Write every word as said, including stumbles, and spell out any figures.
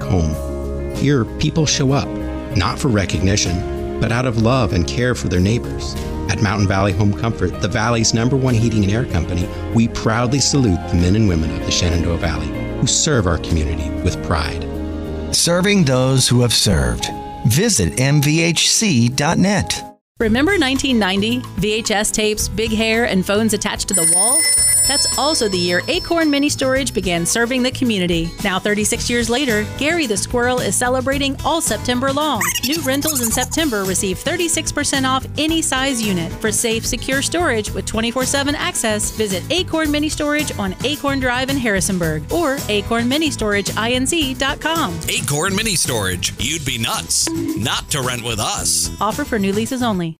home. Here, people show up, not for recognition, but out of love and care for their neighbors. At Mountain Valley Home Comfort, the Valley's number one heating and air company, we proudly salute the men and women of the Shenandoah Valley who serve our community with pride. Serving those who have served. Visit m v h c dot net. Remember nineteen ninety? V H S tapes, big hair, and phones attached to the wall? That's also the year Acorn Mini Storage began serving the community. Now, thirty-six years later, Gary the Squirrel is celebrating all September long. New rentals in September receive thirty-six percent off any size unit. For safe, secure storage with twenty-four seven access, visit Acorn Mini Storage on Acorn Drive in Harrisonburg or acorn mini storage inc dot com. Acorn Mini Storage. You'd be nuts not to rent with us. Offer for new leases only.